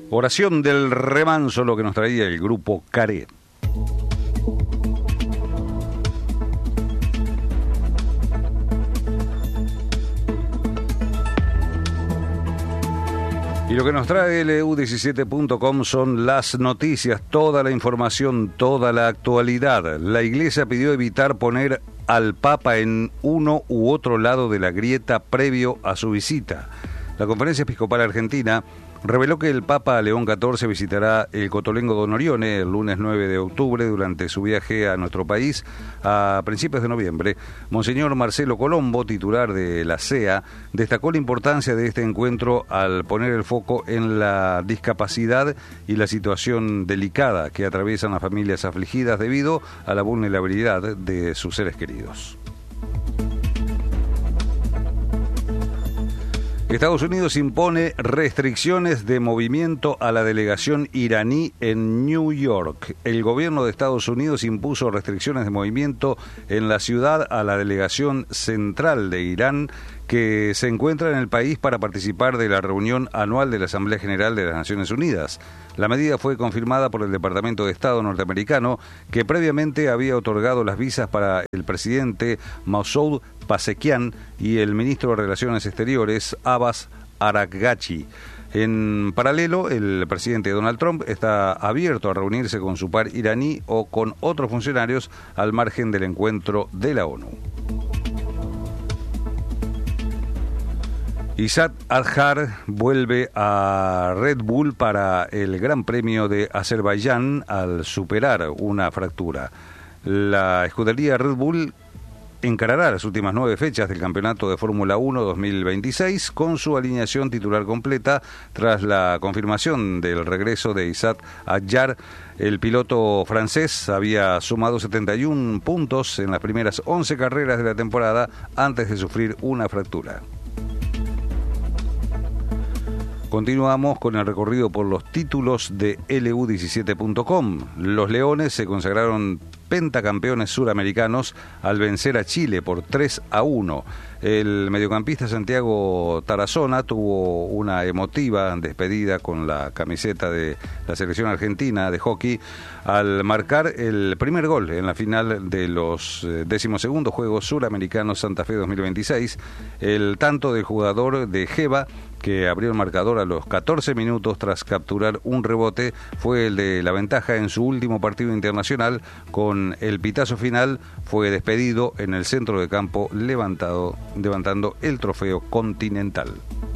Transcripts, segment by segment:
Oración del remanso, lo que nos traía el grupo Caré. Y lo que nos trae LU17.com son las noticias, toda la información, toda la actualidad. La Iglesia pidió evitar poner al Papa en uno u otro lado de la grieta previo a su visita. La Conferencia Episcopal Argentina reveló que el Papa León XIV visitará el Cotolengo Don Orione el lunes 9 de octubre durante su viaje a nuestro país a principios de noviembre. Monseñor Marcelo Colombo, titular de la CEA, destacó la importancia de este encuentro al poner el foco en la discapacidad y la situación delicada que atraviesan las familias afligidas debido a la vulnerabilidad de sus seres queridos. Estados Unidos impone restricciones de movimiento a la delegación iraní en New York. El gobierno de Estados Unidos impuso restricciones de movimiento en la ciudad a la delegación central de Irán que se encuentra en el país para participar de la reunión anual de la Asamblea General de las Naciones Unidas. La medida fue confirmada por el Departamento de Estado norteamericano, que previamente había otorgado las visas para el presidente Masoud Pezeshkian y el ministro de Relaciones Exteriores, Abbas Araghchi. En paralelo, el presidente Donald Trump está abierto a reunirse con su par iraní o con otros funcionarios al margen del encuentro de la ONU. Izzat Adjar vuelve a Red Bull para el Gran Premio de Azerbaiyán al superar una fractura. La escudería Red Bull encarará las últimas 9 fechas del Campeonato de Fórmula 1 2026 con su alineación titular completa tras la confirmación del regreso de Izzat Adjar. El piloto francés había sumado 71 puntos en las primeras 11 carreras de la temporada antes de sufrir una fractura. Continuamos con el recorrido por los títulos de LU17.com. Los Leones se consagraron pentacampeones suramericanos al vencer a Chile por 3-1. El mediocampista Santiago Tarazona tuvo una emotiva despedida con la camiseta de la selección argentina de hockey al marcar el primer gol en la final de los 12º Juegos Suramericanos Santa Fe 2026. El tanto del jugador de Geva, que abrió el marcador a los 14 minutos tras capturar un rebote, fue el de la ventaja en su último partido internacional. Con el pitazo final fue despedido en el centro de campo levantando el trofeo continental.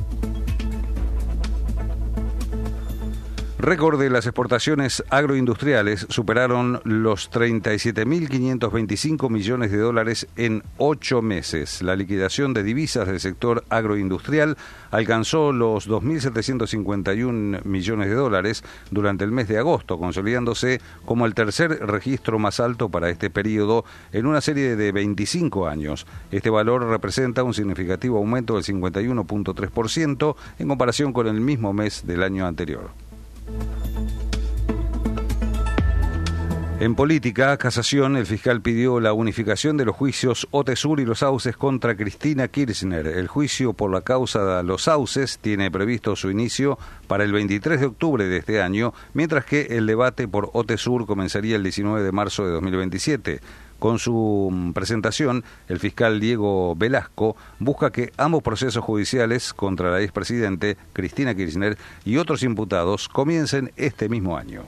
Récord de las exportaciones agroindustriales superaron los 37.525 millones de dólares en 8 meses. La liquidación de divisas del sector agroindustrial alcanzó los 2.751 millones de dólares durante el mes de agosto, consolidándose como el tercer registro más alto para este periodo en una serie de 25 años. Este valor representa un significativo aumento del 51.3% en comparación con el mismo mes del año anterior. En política, casación, el fiscal pidió la unificación de los juicios Otesur y Los Sauces contra Cristina Kirchner. El juicio por la causa de Los Sauces tiene previsto su inicio para el 23 de octubre de este año, mientras que el debate por Otesur comenzaría el 19 de marzo de 2027. Con su presentación, el fiscal Diego Velasco busca que ambos procesos judiciales contra la expresidente Cristina Kirchner y otros imputados comiencen este mismo año.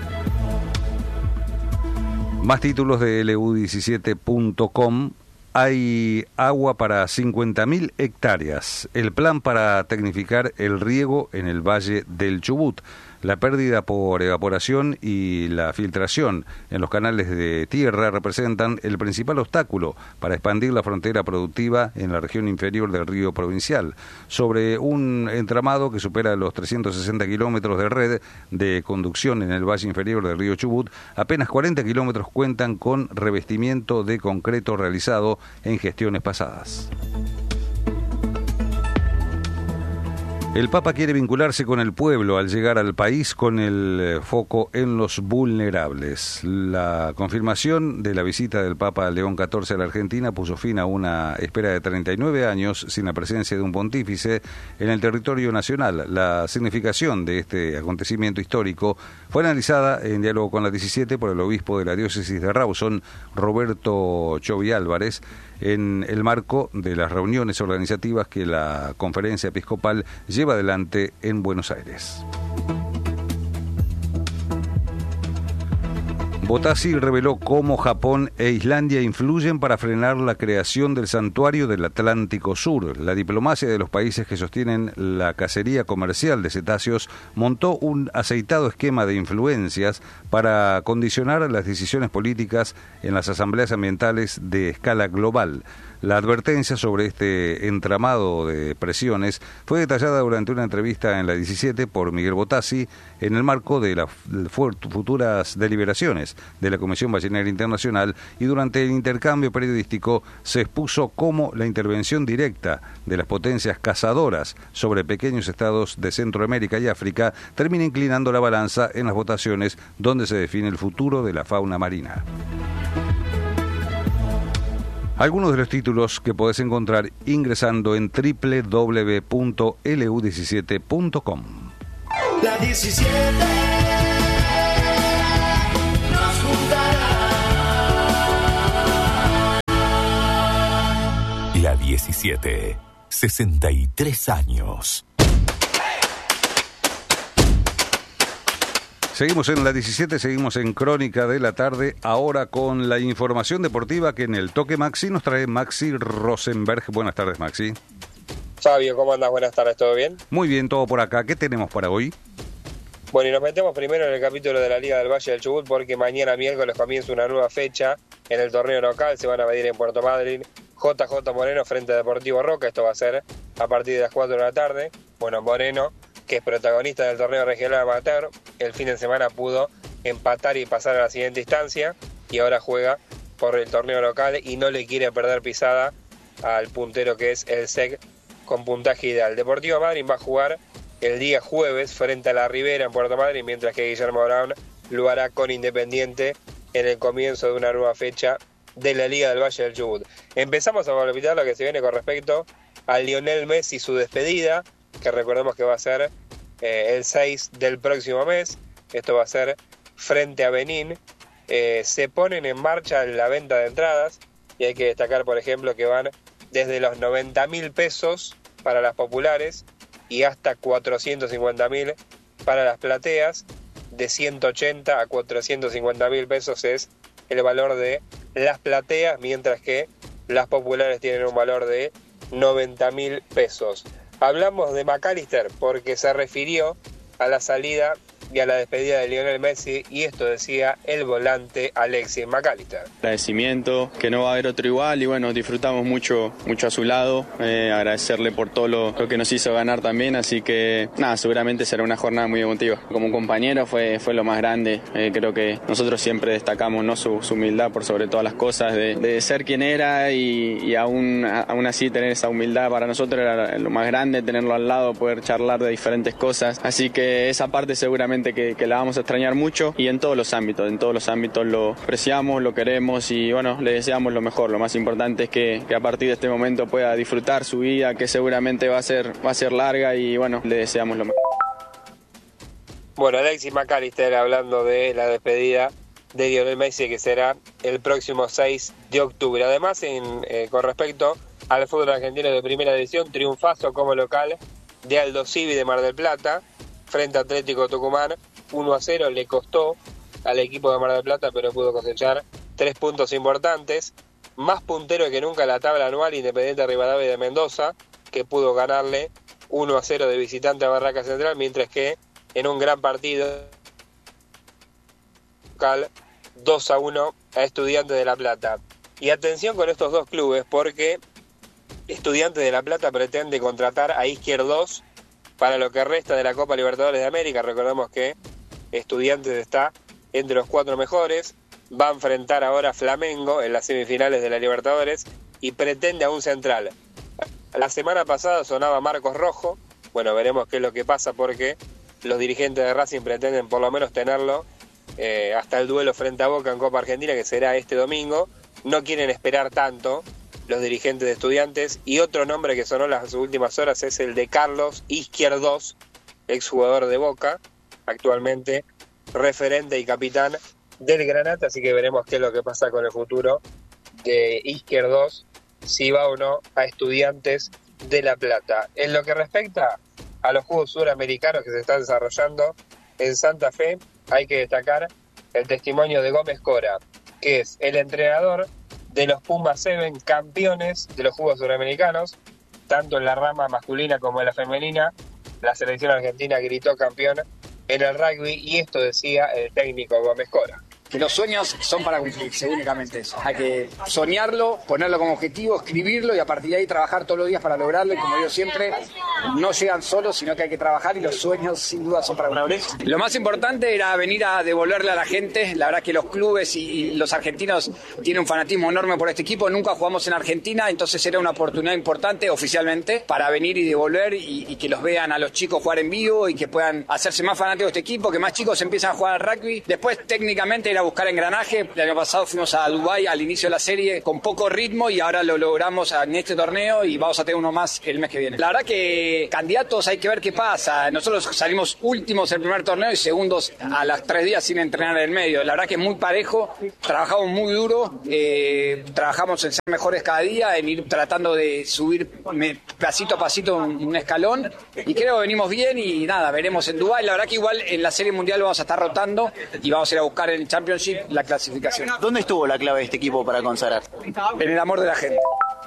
Más títulos de LU17.com. Hay agua para 50.000 hectáreas. El plan para tecnificar el riego en el Valle del Chubut. La pérdida por evaporación y la filtración en los canales de tierra representan el principal obstáculo para expandir la frontera productiva en la región inferior del río provincial. Sobre un entramado que supera los 360 kilómetros de red de conducción en el valle inferior del río Chubut, apenas 40 kilómetros cuentan con revestimiento de concreto realizado en gestiones pasadas. El Papa quiere vincularse con el pueblo al llegar al país con el foco en los vulnerables. La confirmación de la visita del Papa León XIV a la Argentina puso fin a una espera de 39 años sin la presencia de un pontífice en el territorio nacional. La significación de este acontecimiento histórico fue analizada en diálogo con la 17 por el obispo de la diócesis de Rawson, Roberto Chovy Álvarez, en el marco de las reuniones organizativas que la Conferencia Episcopal lleva adelante en Buenos Aires. Bottazzi reveló cómo Japón e Islandia influyen para frenar la creación del santuario del Atlántico Sur. La diplomacia de los países que sostienen la cacería comercial de cetáceos montó un aceitado esquema de influencias para condicionar las decisiones políticas en las asambleas ambientales de escala global. La advertencia sobre este entramado de presiones fue detallada durante una entrevista en la 17 por Miguel Bottazzi en el marco de las futuras deliberaciones de la Comisión Ballenera Internacional, y durante el intercambio periodístico se expuso cómo la intervención directa de las potencias cazadoras sobre pequeños estados de Centroamérica y África termina inclinando la balanza en las votaciones donde se define el futuro de la fauna marina. Algunos de los títulos que podés encontrar ingresando en www.lu17.com. La 17 nos juntará. La 17, 63 años. Seguimos en la 17, seguimos en Crónica de la Tarde, ahora con la información deportiva que en el Toque Maxi nos trae Maxi Rosenberg. Buenas tardes, Maxi. Fabio, ¿cómo andas? Buenas tardes, ¿todo bien? Muy bien, todo por acá. ¿Qué tenemos para hoy? Bueno, y nos metemos primero en el capítulo de la Liga del Valle del Chubut, porque mañana miércoles comienza una nueva fecha en el torneo local. Se van a medir en Puerto Madryn JJ Moreno frente a Deportivo Roca. Esto va a ser a partir de las 4 de la tarde. Bueno, Moreno, que es protagonista del torneo regional amateur, el fin de semana pudo empatar y pasar a la siguiente instancia, y ahora juega por el torneo local y no le quiere perder pisada al puntero que es el SEC con puntaje ideal. Deportivo Madryn va a jugar el día jueves frente a la Ribera en Puerto Madryn, mientras que Guillermo Brown lo hará con Independiente en el comienzo de una nueva fecha de la Liga del Valle del Chubut. Empezamos a palpitar lo que se viene con respecto a Lionel Messi, su despedida, que recordemos que va a ser el 6 del próximo mes. Esto va a ser frente a Benín. Se ponen en marcha la venta de entradas, y hay que destacar, por ejemplo, que van desde los 90.000 pesos para las populares y hasta 450.000 para las plateas. De 180 a 450.000 pesos es el valor de las plateas, mientras que las populares tienen un valor de 90.000 pesos. Hablamos de McAllister porque se refirió a la salida y a la despedida de Lionel Messi, y esto decía el volante Alexis McAllister. Agradecimiento, que no va a haber otro igual, y bueno, disfrutamos mucho a su lado, agradecerle por todo lo que nos hizo ganar también, así que nada, seguramente será una jornada muy emotiva. Como compañero fue lo más grande, creo que nosotros siempre destacamos, ¿no?, su humildad por sobre todas las cosas, de ser quien era, y aún así tener esa humildad para nosotros era lo más grande, tenerlo al lado, poder charlar de diferentes cosas, así que esa parte seguramente que la vamos a extrañar mucho, y en todos los ámbitos lo apreciamos, lo queremos, y bueno, le deseamos lo mejor. Lo más importante es que a partir de este momento pueda disfrutar su vida, que seguramente va a ser larga, y bueno, le deseamos lo mejor. Bueno, Alexis McAllister hablando de la despedida de Lionel Messi, que será el próximo 6 de octubre. Además, con respecto al fútbol argentino de primera división, triunfazo como local de Aldo Civi de Mar del Plata frente a Atlético Tucumán. 1-0 le costó al equipo de Mar del Plata, pero pudo cosechar 3 puntos importantes. Más puntero que nunca la tabla anual Independiente Rivadavia de Mendoza, que pudo ganarle 1-0 de visitante a Barraca Central, mientras que en un gran partido local 2-1 a Estudiantes de La Plata. Y atención con estos dos clubes, porque Estudiantes de La Plata pretende contratar a Izquierdos para lo que resta de la Copa Libertadores de América. Recordemos que Estudiantes está entre los 4 mejores, va a enfrentar ahora a Flamengo en las semifinales de la Libertadores y pretende a un central. La semana pasada sonaba Marcos Rojo, Bueno, veremos qué es lo que pasa porque los dirigentes de Racing pretenden por lo menos tenerlo hasta el duelo frente a Boca en Copa Argentina, que será este domingo. No quieren esperar tanto los dirigentes de Estudiantes. Y otro nombre que sonó en las últimas horas es el de Carlos Izquierdos, exjugador de Boca, actualmente referente y capitán del Granate. Así que veremos qué es lo que pasa con el futuro de Izquierdos, si va o no a Estudiantes de La Plata. En lo que respecta a los Juegos Suramericanos que se están desarrollando en Santa Fe, hay que destacar el testimonio de Gómez Cora, que es el entrenador de los Puma 7, campeones de los Juegos Suramericanos, tanto en la rama masculina como en la femenina. La selección argentina gritó campeón en el rugby y esto decía el técnico Gómez Cora. Que los sueños son para cumplirse, únicamente eso. Hay que soñarlo, ponerlo como objetivo, escribirlo y a partir de ahí trabajar todos los días para lograrlo. Y como digo siempre, no llegan solos, sino que hay que trabajar y los sueños sin duda son para cumplirse. Lo más importante era venir a devolverle a la gente. La verdad que los clubes y los argentinos tienen un fanatismo enorme por este equipo. Nunca jugamos en Argentina, entonces era una oportunidad importante oficialmente para venir y devolver y que los vean a los chicos jugar en vivo y que puedan hacerse más fanáticos de este equipo, que más chicos empiezan a jugar al rugby. Después técnicamente era buscar engranaje. El año pasado fuimos a Dubái al inicio de la serie con poco ritmo y ahora lo logramos en este torneo y vamos a tener uno más el mes que viene. La verdad que candidatos hay que ver qué pasa. Nosotros salimos últimos en el primer torneo y segundos a las 3 días sin entrenar en el medio. La verdad que es muy parejo, trabajamos muy duro, trabajamos en ser mejores cada día, en ir tratando de subir pasito a pasito un escalón y creo que venimos bien y nada, veremos en Dubái. La verdad que igual en la serie mundial vamos a estar rotando y vamos a ir a buscar en el Championship la clasificación. ¿Dónde estuvo la clave de este equipo para consagrar? En el amor de la gente.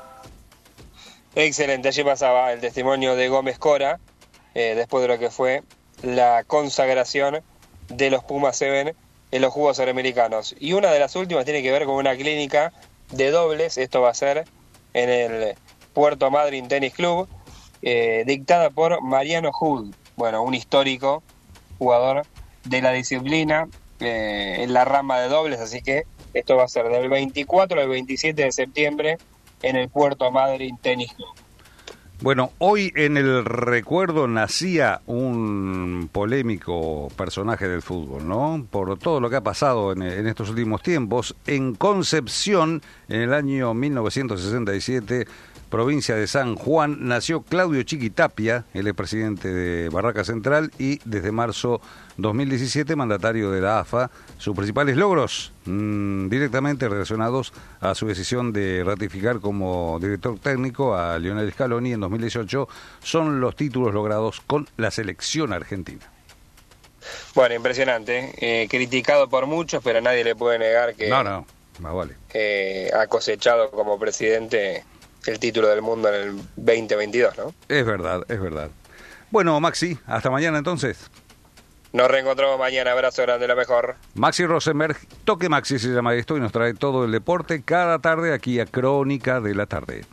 Excelente, allí pasaba el testimonio de Gómez Cora, después de lo que fue la consagración de los Puma 7 en los Juegos Suramericanos. Y una de las últimas tiene que ver con una clínica de dobles, esto va a ser en el Puerto Madryn Tennis Club, dictada por Mariano Hood, bueno, un histórico jugador de la disciplina en la rama de dobles, así que esto va a ser del 24 al 27 de septiembre en el Puerto Madryn Tennis Club. Bueno, hoy en el recuerdo nacía un polémico personaje del fútbol, ¿no? Por todo lo que ha pasado en estos últimos tiempos. En Concepción, en el año 1967, provincia de San Juan, nació Claudio Chiquitapia, el expresidente de Barraca Central y desde marzo 2017 mandatario de la AFA. Sus principales logros directamente relacionados a su decisión de ratificar como director técnico a Lionel Scaloni en 2018 son los títulos logrados con la selección argentina. Bueno, impresionante, criticado por muchos, pero nadie le puede negar que No, más vale. Ha cosechado como presidente el título del mundo en el 2022, ¿no? Es verdad, es verdad. Bueno, Maxi, hasta mañana entonces. Nos reencontramos mañana, abrazo grande, lo mejor. Maxi Rosenberg, Toque Maxi se llama esto y nos trae todo el deporte cada tarde aquí a Crónica de la Tarde.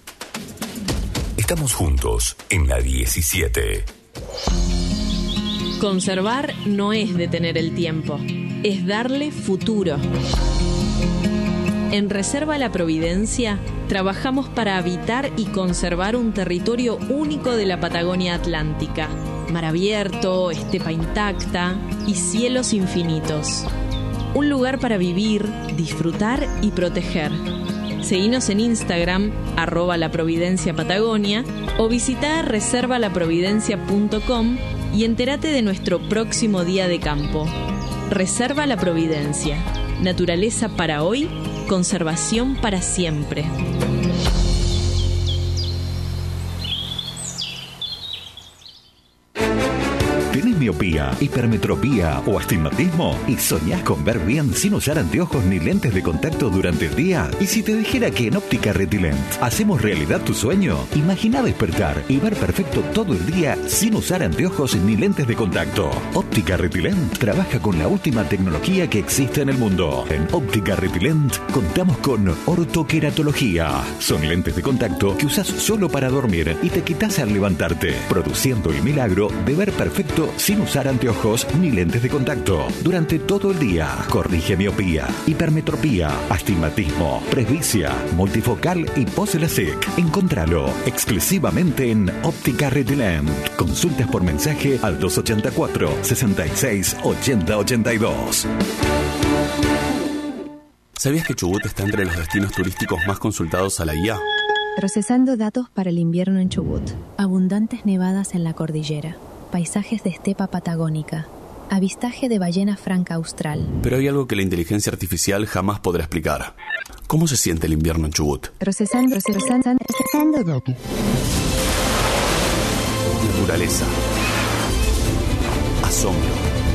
Estamos juntos en la 17. Conservar no es detener el tiempo, es darle futuro. En Reserva La Providencia trabajamos para habitar y conservar un territorio único de la Patagonia Atlántica. Mar abierto, estepa intacta y cielos infinitos. Un lugar para vivir, disfrutar y proteger. Seguinos en Instagram, @laprovidenciapatagonia, o visita reservalaprovidencia.com y entérate de nuestro próximo día de campo. Reserva La Providencia. Naturaleza para hoy, conservación para siempre. ¿Tenés miopía, hipermetropía o astigmatismo? ¿Y soñás con ver bien sin usar anteojos ni lentes de contacto durante el día? ¿Y si te dijera que en Óptica Retilent hacemos realidad tu sueño? Imagina despertar y ver perfecto todo el día sin usar anteojos ni lentes de contacto. Óptica Retilent trabaja con la última tecnología que existe en el mundo. En Óptica Retilent contamos con ortoqueratología. Son lentes de contacto que usás solo para dormir y te quitas al levantarte, produciendo el milagro de ver perfecto sin usar anteojos ni lentes de contacto. Durante todo el día, corrige miopía, hipermetropía, astigmatismo, presbicia, multifocal y pose-LASIK. Encontralo exclusivamente en Óptica Retilent. Consultas por mensaje al 284 66 80 82. ¿Sabías que Chubut está entre los destinos turísticos más consultados a la guía? Procesando datos para el invierno en Chubut. Abundantes nevadas en la cordillera. Paisajes de estepa patagónica. Avistaje de ballena franca austral. Pero hay algo que la inteligencia artificial jamás podrá explicar. ¿Cómo se siente el invierno en Chubut? Procesando datos. Naturaleza. Asombro.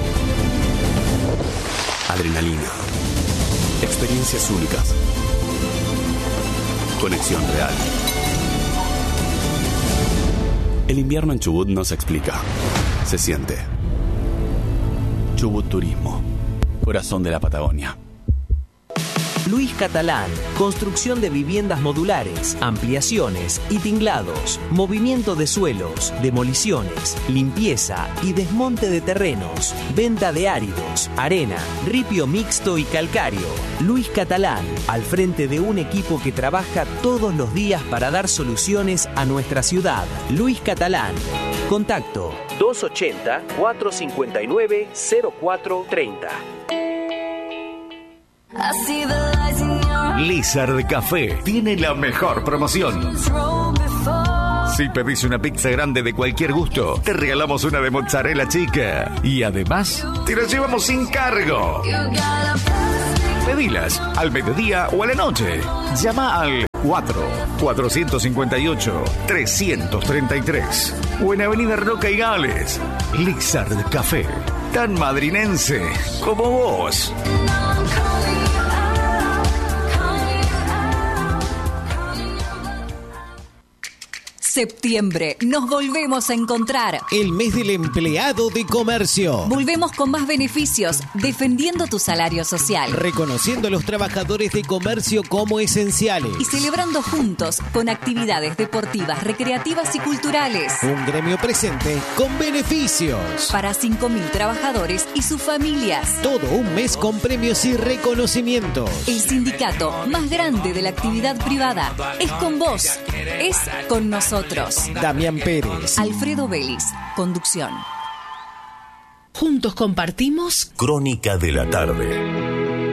Adrenalina. Experiencias únicas. Conexión real. El invierno en Chubut no se explica. Se siente. Chubut Turismo. Corazón de la Patagonia. Luis Catalán, construcción de viviendas modulares, ampliaciones y tinglados, movimiento de suelos, demoliciones, limpieza y desmonte de terrenos, venta de áridos, arena, ripio mixto y calcáreo. Luis Catalán, al frente de un equipo que trabaja todos los días para dar soluciones a nuestra ciudad. Luis Catalán. Contacto 280-459-0430. Lizard Café tiene la mejor promoción. Si pedís una pizza grande de cualquier gusto, te regalamos una de mozzarella chica. Y además, te la llevamos sin cargo. Pedilas al mediodía o a la noche. Llama al 458-333. O en Avenida Roca y Gales. Lizard Café. Tan madrinense como vos. Septiembre, nos volvemos a encontrar. El mes del empleado de comercio. Volvemos con más beneficios, defendiendo tu salario social. Reconociendo a los trabajadores de comercio como esenciales. Y celebrando juntos con actividades deportivas, recreativas y culturales. Un gremio presente con beneficios. Para 5.000 trabajadores y sus familias. Todo un mes con premios y reconocimientos. El sindicato más grande de la actividad privada es con vos, es con nosotros. Damián Pérez, Alfredo Vélez, conducción. Juntos compartimos Crónica de la tarde.